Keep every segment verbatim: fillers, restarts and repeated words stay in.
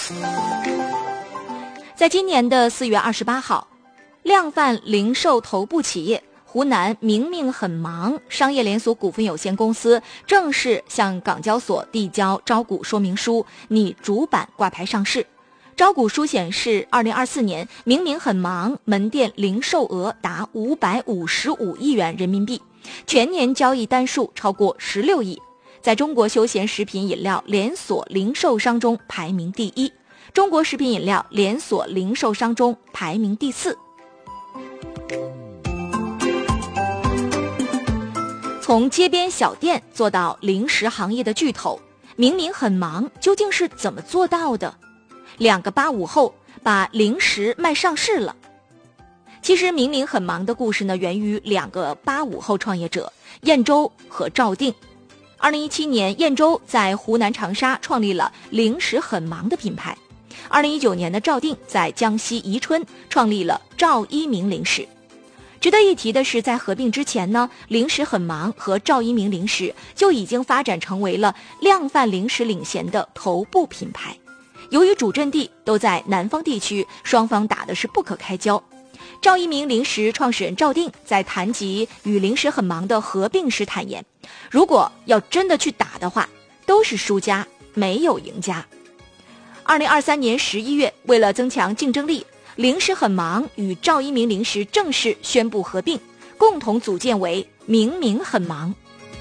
在今年的四月二十八号，量贩零售头部企业湖南明明很忙商业连锁股份有限公司正式向港交所递交招股说明书，拟主板挂牌上市。招股书显示，二零二四年明明很忙门店零售额达五百五十五亿元人民币，全年交易单数超过十六亿，在中国休闲食品饮料连锁零售商中排名第一，中国食品饮料连锁零售商中排名第四。从街边小店做到零食行业的巨头，明明很忙究竟是怎么做到的？两个八五后把零食卖上市了。其实明明很忙的故事呢，源于两个八五后创业者燕州和赵定。二零一七年，燕州在湖南长沙创立了零食很忙的品牌。二零一九年的赵定在江西宜春创立了赵一鸣零食。值得一提的是，在合并之前呢，零食很忙和赵一鸣零食就已经发展成为了量贩零食领衔的头部品牌。由于主阵地都在南方地区，双方打的是不可开交。赵一鸣零食创始人赵定在谈及与零食很忙的合并时坦言，如果要真的去打的话，都是输家，没有赢家。二零二三年十一月，为了增强竞争力，零食很忙与赵一鸣零食正式宣布合并，共同组建为明明很忙。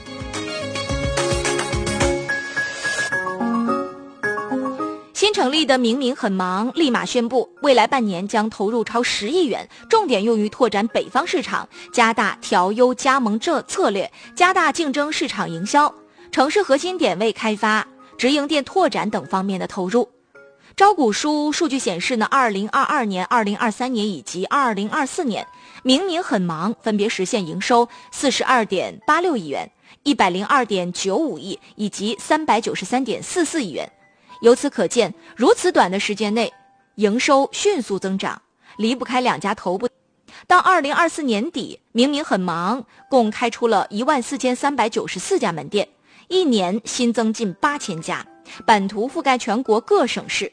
新成立的明明很忙立马宣布，未来半年将投入超十亿元，重点用于拓展北方市场，加大调优加盟这策略，加大竞争市场营销、城市核心点位开发、直营店拓展等方面的投入。招股书数据显示呢，二零二二年、二零二三年以及二零二四年，明明很忙分别实现营收四十二点八六亿元、一百零二点九五亿以及三百九十三点四四亿元。由此可见，如此短的时间内，营收迅速增长，离不开两家头部。到二零二四年底，明明很忙共开出了一万四千三百九十四家门店，一年新增近八千家，版图覆盖全国各省市。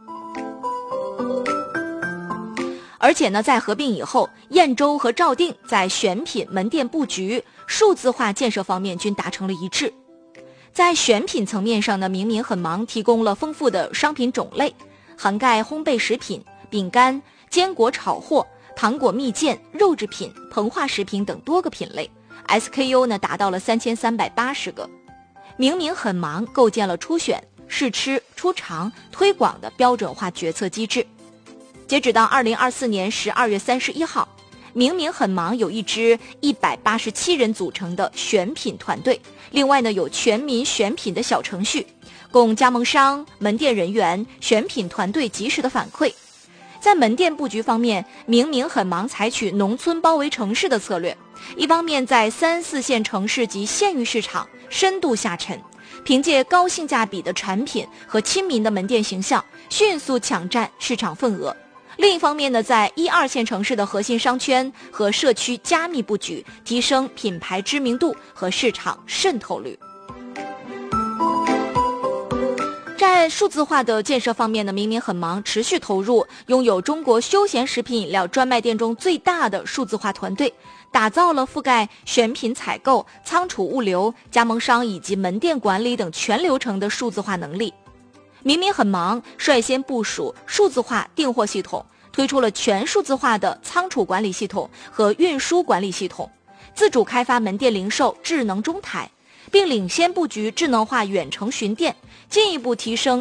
而且呢，在合并以后，燕州和赵定在选品、门店布局、数字化建设方面均达成了一致。在选品层面上呢，明明很忙提供了丰富的商品种类，涵盖烘焙食品、饼干、坚果炒货、糖果蜜饯、肉制品、膨化食品等多个品类， S K U 呢达到了三千三百八十个。明明很忙构建了初选、试吃、出尝、推广的标准化决策机制。截止到二零二四年十二月三十一号，明明很忙有一支一百八十七人组成的选品团队，另外呢有全民选品的小程序，供加盟商、门店人员、选品团队及时的反馈。在门店布局方面，明明很忙采取农村包围城市的策略，一方面在三四线城市及县域市场深度下沉，凭借高性价比的产品和亲民的门店形象，迅速抢占市场份额。另一方面呢，在一二线城市的核心商圈和社区加密布局，提升品牌知名度和市场渗透率。在数字化的建设方面呢，明明很忙持续投入，拥有中国休闲食品饮料专卖店中最大的数字化团队，打造了覆盖选品采购、仓储物流、加盟商以及门店管理等全流程的数字化能力。明明很忙率先部署数字化订货系统，推出了全数字化的仓储管理系统和运输管理系统，自主开发门店零售智能中台，并领先布局智能化远程巡店，进一步提升